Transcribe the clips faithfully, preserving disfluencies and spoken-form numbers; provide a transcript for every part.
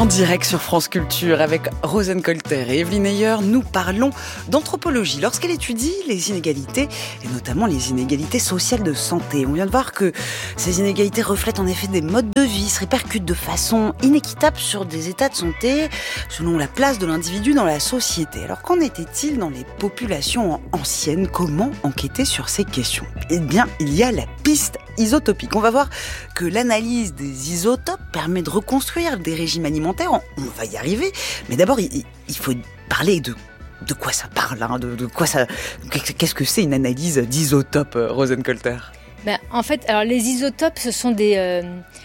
En direct sur France Culture avec Rosen Colter et Evelyne Ayer, nous parlons d'anthropologie lorsqu'elle étudie les inégalités et notamment les inégalités sociales de santé. On vient de voir que ces inégalités reflètent en effet des modes de vie, se répercutent de façon inéquitable sur des états de santé selon la place de l'individu dans la société. Alors qu'en était-il dans les populations anciennes? Comment enquêter sur ces questions? Eh bien, il y a la piste isotopique. On va voir que l'analyse des isotopes permet de reconstruire des régimes alimentaires. On va y arriver, mais d'abord il, il faut parler de de quoi ça parle, hein, de, de quoi ça. Qu'est-ce que c'est une analyse d'isotopes, Rosen Colter? Ben, en fait, alors les isotopes, ce sont des euh,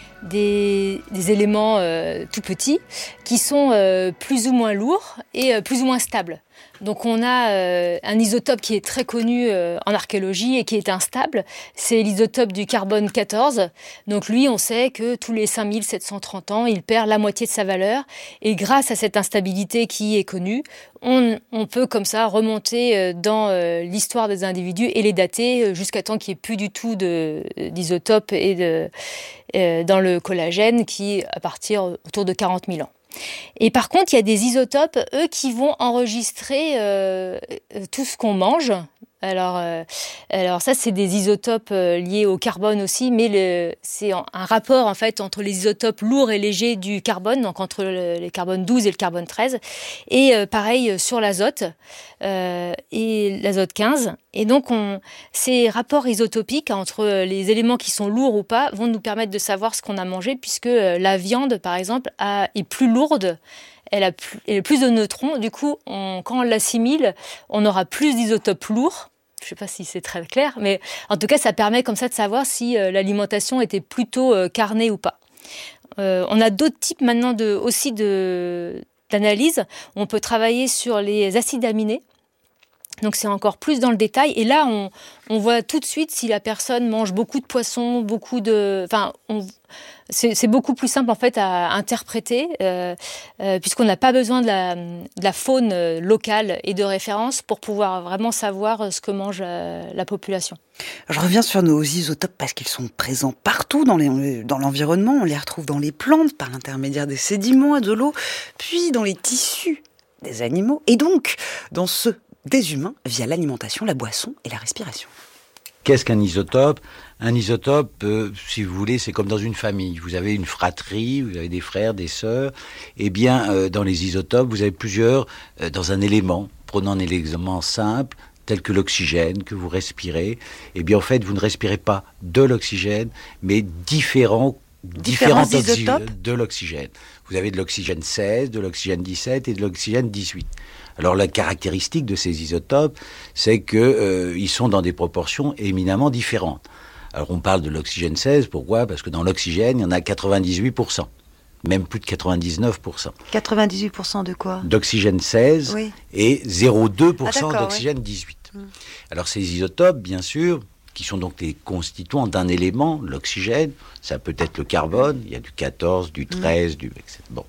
des, des éléments euh, tout petits qui sont euh, plus ou moins lourds et euh, plus ou moins stables. Donc on a euh, un isotope qui est très connu euh, en archéologie et qui est instable, c'est l'isotope du carbone quatorze. Donc lui, on sait que tous les cinq mille sept cent trente ans, il perd la moitié de sa valeur. Et grâce à cette instabilité qui est connue, on, on peut comme ça remonter euh, dans euh, l'histoire des individus et les dater euh, jusqu'à temps qu'il n'y ait plus du tout de, d'isotope et de, euh, dans le collagène qui à partir autour de quarante mille ans. Et par contre, il y a des isotopes, eux, qui vont enregistrer euh, tout ce qu'on mange. Alors, euh, alors ça, c'est des isotopes euh, liés au carbone aussi, mais le, c'est un rapport en fait entre les isotopes lourds et légers du carbone, donc entre le, les carbone douze et le carbone treize, et euh, pareil sur l'azote euh, et l'azote quinze. Et donc, on, ces rapports isotopiques entre les éléments qui sont lourds ou pas vont nous permettre de savoir ce qu'on a mangé, puisque la viande, par exemple, a, est plus lourde. Elle a, plus, elle a plus de neutrons. Du coup, on, quand on l'assimile, on aura plus d'isotopes lourds. Je ne sais pas si c'est très clair, mais en tout cas, ça permet comme ça de savoir si euh, l'alimentation était plutôt euh, carnée ou pas. Euh, on a d'autres types maintenant de, aussi de, d'analyse. On peut travailler sur les acides aminés. Donc c'est encore plus dans le détail. Et là, on, on voit tout de suite si la personne mange beaucoup de poissons, beaucoup de... Enfin, on, c'est, c'est beaucoup plus simple en fait à interpréter, euh, euh, puisqu'on n'a pas besoin de la, de la faune locale et de référence pour pouvoir vraiment savoir ce que mange la, la population. Je reviens sur nos isotopes parce qu'ils sont présents partout dans, les, dans l'environnement. On les retrouve dans les plantes par l'intermédiaire des sédiments et de l'eau, puis dans les tissus des animaux, et donc dans ceux des humains via l'alimentation, la boisson et la respiration. Qu'est-ce qu'un isotope? Un isotope, euh, si vous voulez, c'est comme dans une famille. Vous avez une fratrie, vous avez des frères, des sœurs. Eh bien, euh, dans les isotopes, vous avez plusieurs, euh, dans un élément. Prenons un élément simple, tel que l'oxygène que vous respirez. Eh bien, en fait, vous ne respirez pas de l'oxygène, mais différents Différents différents isotopes oxy- de l'oxygène. Vous avez de l'oxygène seize, de l'oxygène dix-sept et de l'oxygène dix-huit. Alors la caractéristique de ces isotopes, c'est qu'ils euh, sont dans des proportions éminemment différentes. Alors on parle de l'oxygène seize, pourquoi? Parce que dans l'oxygène, il y en a quatre-vingt-dix-huit pour cent, même plus de quatre-vingt-dix-neuf pour cent. quatre-vingt-dix-huit pour cent de quoi? D'oxygène seize Oui. et zéro virgule deux pour cent Ah, d'oxygène oui. dix-huit. Mmh. Alors ces isotopes, bien sûr, qui sont donc les constituants d'un élément, l'oxygène, ça peut être le carbone, il y a du quatorze, du treize, mmh. du... et cetera. Bon.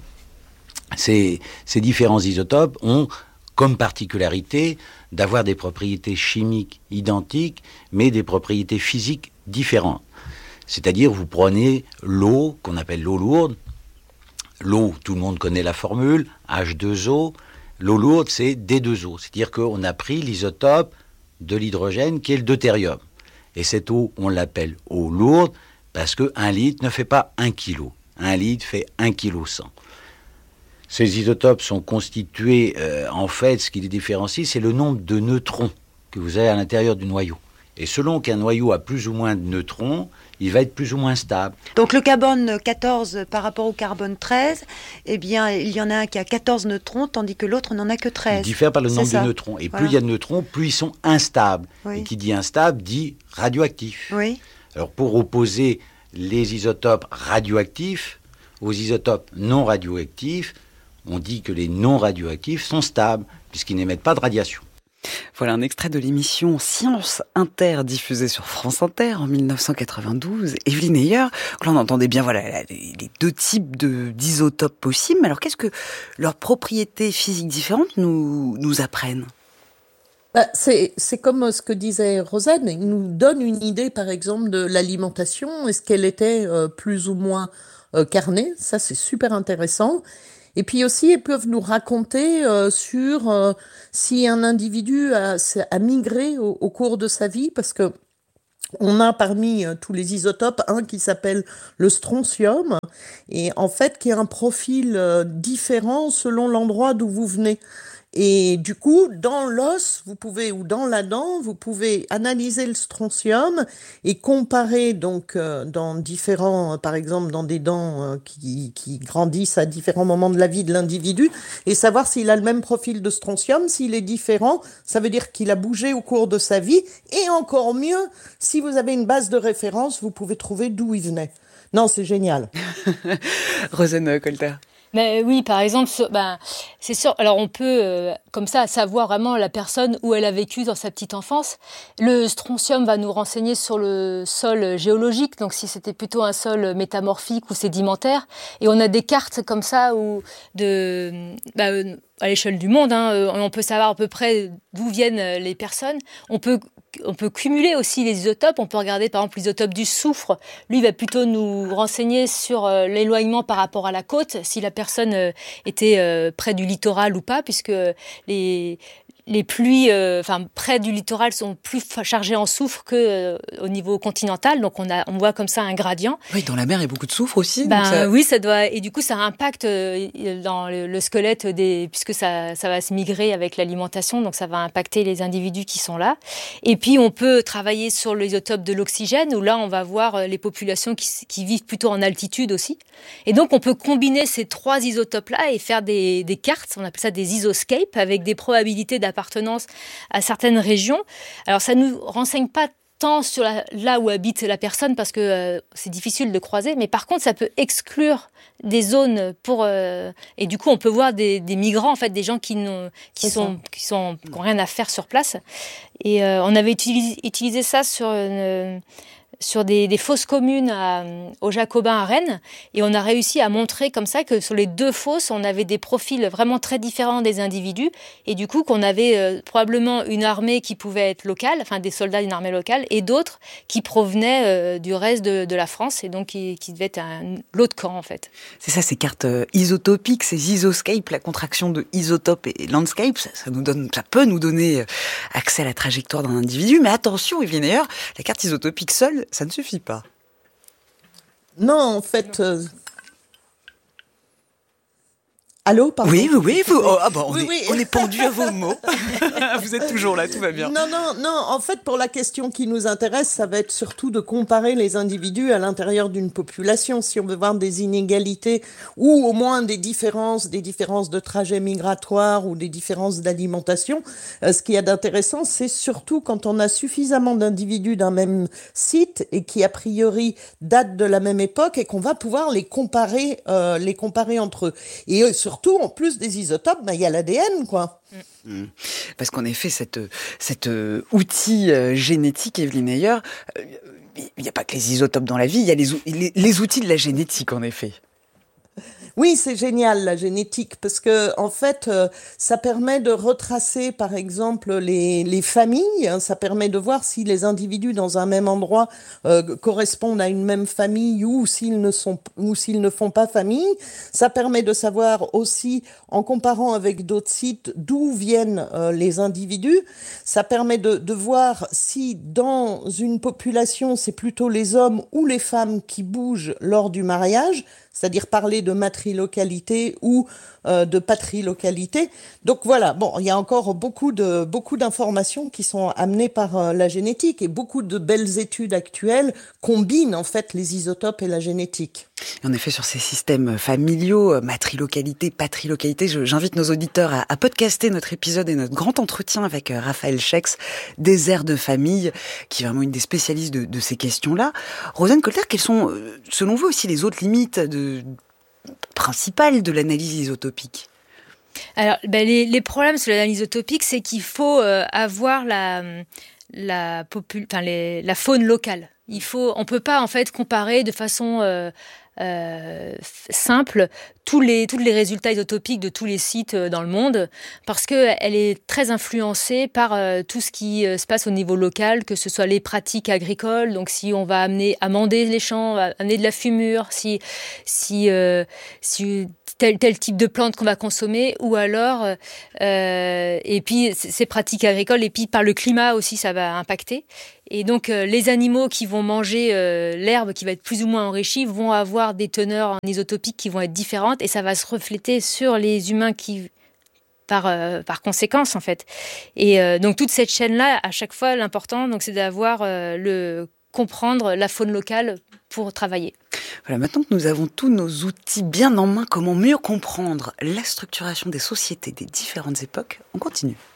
Ces, ces différents isotopes ont comme particularité d'avoir des propriétés chimiques identiques, mais des propriétés physiques différentes. C'est-à-dire, vous prenez l'eau, qu'on appelle l'eau lourde. L'eau, tout le monde connaît la formule, H deux O. L'eau lourde, c'est D deux O. C'est-à-dire qu'on a pris l'isotope de l'hydrogène, qui est le deutérium. Et cette eau, on l'appelle eau lourde, parce qu'un litre ne fait pas un kilo. Un litre fait un kilo cent. Ces isotopes sont constitués, euh, en fait, ce qui les différencie, c'est le nombre de neutrons que vous avez à l'intérieur du noyau. Et selon qu'un noyau a plus ou moins de neutrons, il va être plus ou moins stable. Donc le carbone quatorze par rapport au carbone treize, eh bien, il y en a un qui a quatorze neutrons, tandis que l'autre n'en a que treize. Il diffère par le c'est nombre ça. de neutrons. Et Voilà. plus il y a de neutrons, plus ils sont instables. Oui. Et qui dit instable, dit radioactif. Oui. Alors pour opposer les isotopes radioactifs aux isotopes non radioactifs, on dit que les non radioactifs sont stables, puisqu'ils n'émettent pas de radiation. Voilà un extrait de l'émission Science Inter, diffusée sur France Inter en dix-neuf cent quatre-vingt-douze. Evelyne Ayer, là on entendait bien voilà, les deux types de, d'isotopes possibles. Alors qu'est-ce que leurs propriétés physiques différentes nous, nous apprennent? Bah, c'est, c'est comme ce que disait Rosen, il nous donne une idée par exemple de l'alimentation, est-ce qu'elle était euh, plus ou moins euh, carnée, ça c'est super intéressant. Et puis aussi, ils peuvent nous raconter euh, sur euh, si un individu a, a migré au, au cours de sa vie, parce que on a parmi euh, tous les isotopes un qui s'appelle le strontium, et en fait qui a un profil euh, différent selon l'endroit d'où vous venez. Et du coup, dans l'os, vous pouvez, ou dans la dent, vous pouvez analyser le strontium et comparer donc euh, dans différents, euh, par exemple dans des dents euh, qui, qui grandissent à différents moments de la vie de l'individu, et savoir s'il a le même profil de strontium. S'il est différent, ça veut dire qu'il a bougé au cours de sa vie. Et encore mieux, si vous avez une base de référence, vous pouvez trouver d'où il venait. Non, c'est génial. Rosen Colter. Mais oui, par exemple, ben, c'est sûr. Alors, on peut, euh, comme ça, savoir vraiment la personne où elle a vécu dans sa petite enfance. Le strontium va nous renseigner sur le sol géologique, donc si c'était plutôt un sol métamorphique ou sédimentaire. Et on a des cartes comme ça où de, ben, à l'échelle du monde, hein, on peut savoir à peu près d'où viennent les personnes. On peut On peut cumuler aussi les isotopes. On peut regarder par exemple l'isotope du soufre. Lui il va plutôt nous renseigner sur euh, l'éloignement par rapport à la côte, si la personne euh, était euh, près du littoral ou pas, puisque les les pluies, euh, enfin près du littoral, sont plus chargées en soufre que euh, au niveau continental. Donc on a, on voit comme ça un gradient. Oui, dans la mer il y a beaucoup de soufre aussi. Ben donc ça... oui, ça doit, et du coup ça impacte euh, dans le, le squelette des, puisque ça, ça va se migrer avec l'alimentation, donc ça va impacter les individus qui sont là. Et puis on peut travailler sur l'isotope de l'oxygène, où là on va voir les populations qui, qui vivent plutôt en altitude aussi. Et donc on peut combiner ces trois isotopes-là et faire des, des cartes, on appelle ça des isoscapes, avec des probabilités d'appartenance à certaines régions. Alors ça nous renseigne pas tant sur la, là où habite la personne, parce que euh, c'est difficile de croiser, mais par contre ça peut exclure des zones pour euh, et du coup on peut voir des, des migrants, en fait, des gens qui n'ont qui C'est sont ça. qui sont qui ont rien à faire sur place. Et euh, on avait utilisé, utilisé ça sur une, sur des, des fosses communes à, aux Jacobins à Rennes, et on a réussi à montrer comme ça que sur les deux fosses, on avait des profils vraiment très différents des individus, et du coup qu'on avait euh, probablement une armée qui pouvait être locale, enfin des soldats d'une armée locale, et d'autres qui provenaient euh, du reste de, de la France, et donc qui, qui devaient être un, l'autre camp en fait. C'est ça, ces cartes euh, isotopiques, ces isoscapes, la contraction de isotope et landscape, ça, ça nous donne, ça peut nous donner accès à la trajectoire d'un individu. Mais attention, Evelyne Ayer, la carte isotopique seule, ça ne suffit pas. Non, en fait... Euh... Allô, pardon. Oui, oui, oui. Vous, oh, ah bah, on, Oui, est, oui. on est pendu à vos mots. Vous êtes toujours là, tout va bien. Non, non, non. En fait, pour la question qui nous intéresse, ça va être surtout de comparer les individus à l'intérieur d'une population. Si on veut voir des inégalités ou au moins des différences, des différences de trajet migratoire ou des différences d'alimentation, euh, ce qu'il y a d'intéressant, c'est surtout quand on a suffisamment d'individus d'un même site et qui, a priori, datent de la même époque, et qu'on va pouvoir les comparer, euh, les comparer entre eux. Et euh, surtout, en plus des isotopes, ben, il y a l'A D N, quoi. Mmh. Parce qu'en effet, cet cette euh, outil euh, génétique, Evelyne Ayer, il euh, n'y a pas que les isotopes dans la vie, il y a les, les, les outils de la génétique, en effet. Oui, c'est génial, la génétique, parce que en fait, euh, ça permet de retracer, par exemple, les, les familles. Hein, ça permet de voir si les individus dans un même endroit euh, correspondent à une même famille ou s'ils ne sont ou s'ils ne font pas famille. Ça permet de savoir aussi, en comparant avec d'autres sites, d'où viennent euh, les individus. Ça permet de, de voir si dans une population, c'est plutôt les hommes ou les femmes qui bougent lors du mariage, c'est-à-dire parler de matrilocalité ou euh, de patrilocalité. Donc voilà, bon, il y a encore beaucoup de beaucoup d'informations qui sont amenées par euh, la génétique, et beaucoup de belles études actuelles combinent en fait les isotopes et la génétique. En effet, sur ces systèmes familiaux, matrilocalité, patrilocalité, je, j'invite nos auditeurs à, à podcaster notre épisode et notre grand entretien avec Raphaël Schex, des aires de famille, qui est vraiment une des spécialistes de, de ces questions-là. Rosen Colter, quelles sont, selon vous, aussi les autres limites de, principales de l'analyse isotopique ? Alors, ben les, les problèmes sur l'analyse isotopique, c'est qu'il faut euh, avoir la, la, popul- enfin, les, la faune locale. Il faut, on peut pas en fait comparer de façon euh, euh, simple tous les tous les résultats isotopiques de tous les sites dans le monde, parce que elle est très influencée par euh, tout ce qui euh, se passe au niveau local, que ce soit les pratiques agricoles. Donc si on va amener amender les champs, amener de la fumure, si si euh, si tel tel type de plante qu'on va consommer, ou alors euh, et puis ces pratiques agricoles, et puis par le climat aussi ça va impacter. Et donc euh, les animaux qui vont manger euh, l'herbe qui va être plus ou moins enrichie vont avoir des teneurs en isotopiques qui vont être différentes, et ça va se refléter sur les humains qui par euh, par conséquence en fait. Et euh, donc toute cette chaîne là, à chaque fois l'important donc c'est d'avoir euh, le comprendre la faune locale pour travailler. Voilà, maintenant que nous avons tous nos outils bien en main, comment mieux comprendre la structuration des sociétés des différentes époques, on continue.